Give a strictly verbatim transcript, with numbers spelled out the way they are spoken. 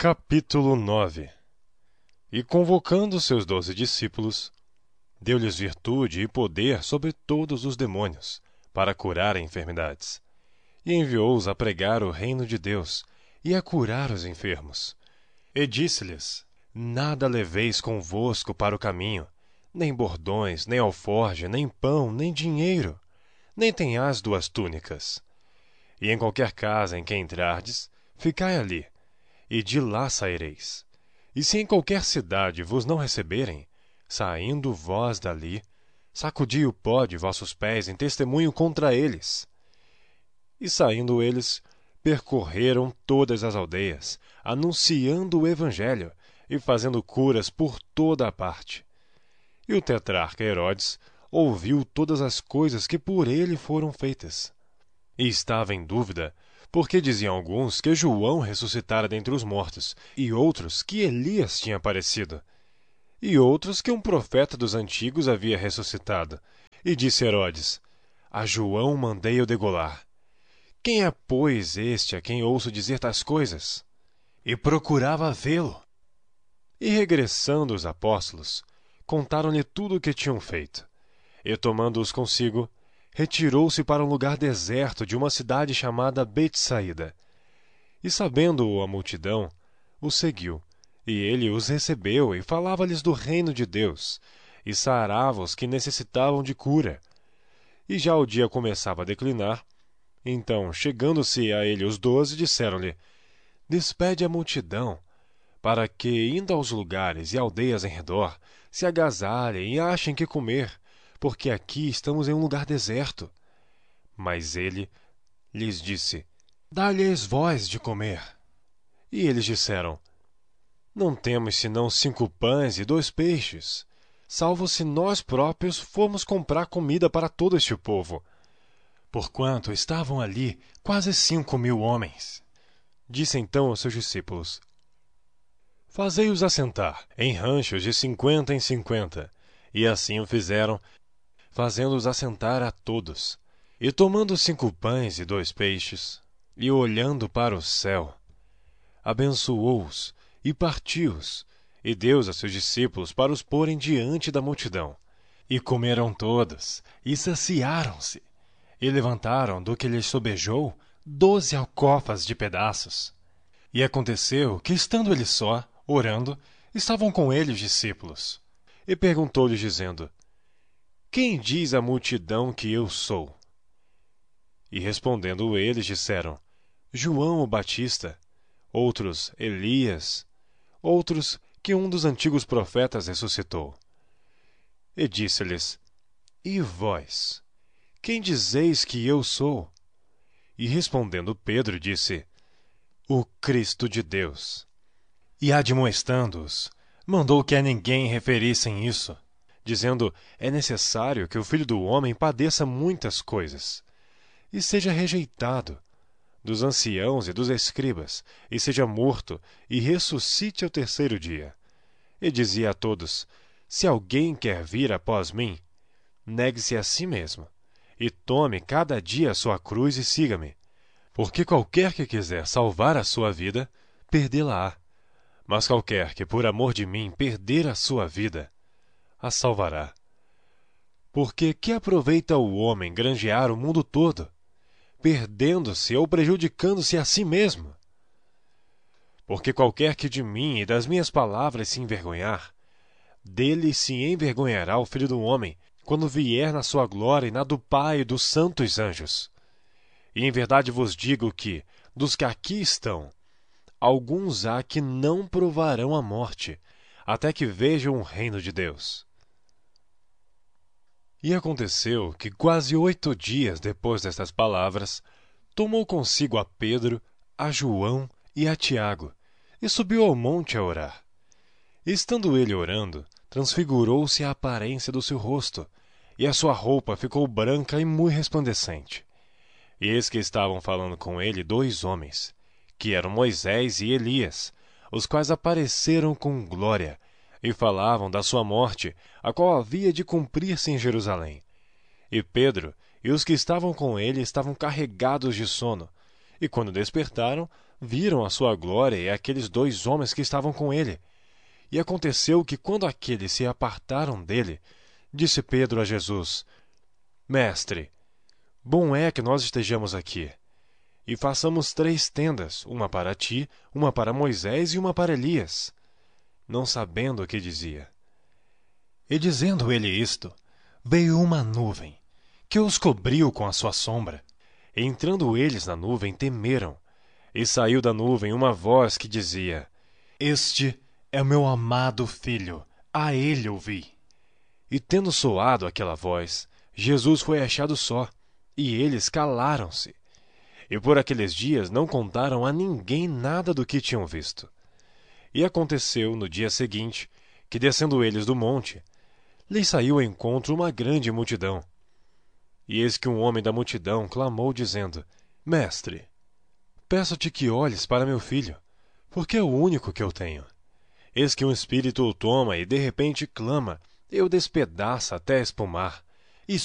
Capítulo nove. E convocando seus doze discípulos, deu-lhes virtude e poder sobre todos os demônios, para curarem enfermidades. E enviou-os a pregar o reino de Deus e a curar os enfermos. E disse-lhes: Nada leveis convosco para o caminho, nem bordões, nem alforje, nem pão, nem dinheiro, nem tenhais duas túnicas. E em qualquer casa em que entrardes, ficai ali, e de lá saireis. E se em qualquer cidade vos não receberem, saindo vós dali, sacudi o pó de vossos pés em testemunho contra eles. E saindo eles, percorreram todas as aldeias, anunciando o evangelho e fazendo curas por toda a parte. E o tetrarca Herodes ouviu todas as coisas que por ele foram feitas. E estava em dúvida, porque diziam alguns que João ressuscitara dentre os mortos, e outros que Elias tinha aparecido, e outros que um profeta dos antigos havia ressuscitado. E disse Herodes: A João mandei eu degolar. Quem é, pois, este a quem ouço dizer tais coisas? E procurava vê-lo. E regressando os apóstolos, contaram-lhe tudo o que tinham feito. E tomando-os consigo, retirou-se para um lugar deserto de uma cidade chamada Betsaída. E sabendo-o a multidão, o seguiu, e ele os recebeu e falava-lhes do reino de Deus, e sarava os que necessitavam de cura. E já o dia começava a declinar. Então, chegando-se a ele os doze, disseram-lhe: Despede a multidão, para que, indo aos lugares e aldeias em redor, se agasalhem e achem que comer, porque aqui estamos em um lugar deserto. Mas ele lhes disse: Dá-lhes vós de comer. E eles disseram: Não temos senão cinco pães e dois peixes, salvo se nós próprios formos comprar comida para todo este povo. Porquanto estavam ali quase cinco mil homens. Disse então aos seus discípulos: Fazei-os assentar em ranchos de cinquenta em cinquenta. E assim o fizeram, fazendo-os assentar a todos. E tomando cinco pães e dois peixes, e olhando para o céu, abençoou-os e partiu-os, e deu-os a seus discípulos para os porem diante da multidão. E comeram todos, e saciaram-se, e levantaram do que lhes sobejou doze alcofas de pedaços. E aconteceu que, estando ele só, orando, estavam com ele os discípulos. E perguntou-lhes, dizendo: Quem diz a multidão que eu sou? E respondendo eles, disseram: João o Batista, outros Elias, outros que um dos antigos profetas ressuscitou. E disse-lhes: E vós, quem dizeis que eu sou? E respondendo Pedro, disse: O Cristo de Deus. E admoestando-os, mandou que a ninguém referissem isso, dizendo: É necessário que o Filho do Homem padeça muitas coisas, e seja rejeitado dos anciãos e dos escribas, e seja morto, e ressuscite ao terceiro dia. E dizia a todos: Se alguém quer vir após mim, negue-se a si mesmo, e tome cada dia a sua cruz e siga-me. Porque qualquer que quiser salvar a sua vida, perdê-la-á. Mas qualquer que por amor de mim perder a sua vida, a salvará. Porque que aproveita o homem granjear o mundo todo, perdendo-se ou prejudicando-se a si mesmo? Porque qualquer que de mim e das minhas palavras se envergonhar, dele se envergonhará o Filho do Homem, quando vier na sua glória e na do Pai e dos santos anjos. E em verdade vos digo que, dos que aqui estão, alguns há que não provarão a morte, até que vejam o reino de Deus. E aconteceu que, quase oito dias depois destas palavras, tomou consigo a Pedro, a João e a Tiago, e subiu ao monte a orar. E estando ele orando, transfigurou-se a aparência do seu rosto, e a sua roupa ficou branca e muito resplandecente. E eis que estavam falando com ele dois homens, que eram Moisés e Elias, os quais apareceram com glória, e falavam da sua morte, a qual havia de cumprir-se em Jerusalém. E Pedro e os que estavam com ele estavam carregados de sono, E quando despertaram, viram a sua glória e aqueles dois homens que estavam com ele. E aconteceu que, quando aqueles se apartaram dele, disse Pedro a Jesus: Mestre, bom é que nós estejamos aqui. E façamos três tendas, uma para ti, uma para Moisés e uma para Elias. Não sabendo o que dizia. E dizendo ele isto, veio uma nuvem, que os cobriu com a sua sombra. E entrando eles na nuvem, temeram. E saiu da nuvem uma voz que dizia: Este é o meu amado filho, a ele ouvi. E tendo soado aquela voz, Jesus foi achado só, e eles calaram-se. E por aqueles dias não contaram a ninguém nada do que tinham visto. E aconteceu no dia seguinte, que descendo eles do monte, lhes saiu ao encontro uma grande multidão. E eis que um homem da multidão clamou, dizendo: Mestre, peço-te que olhes para meu filho, porque é o único que eu tenho. Eis que um espírito o toma e de repente clama, e o despedaça até espumar,